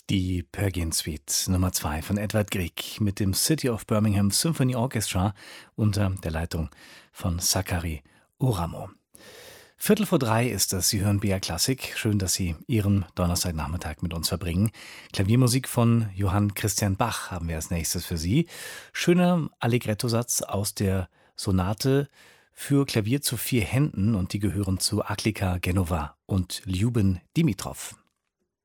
Die Pergin Suite Nummer 2 von Edvard Grieg mit dem City of Birmingham Symphony Orchestra unter der Leitung von Sakari Oramo. 2:15 ist es. Sie hören BR Klassik. Schön, dass Sie Ihren Donnerstagnachmittag mit uns verbringen. Klaviermusik von Johann Christian Bach haben wir als nächstes für Sie. Schöner Allegretto-Satz aus der Sonate für Klavier zu 4 Händen, und die gehören zu Aklika Genova und Lyuben Dimitrov.